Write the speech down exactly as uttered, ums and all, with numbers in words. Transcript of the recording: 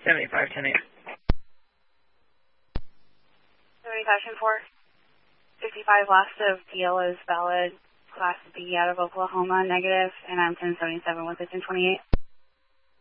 seventy-five, ten eight. seventy-five, ten four. fifty-five last of D L is valid. Class B out of Oklahoma, negative, and I'm ten seventy-seven with a ten twenty-eight.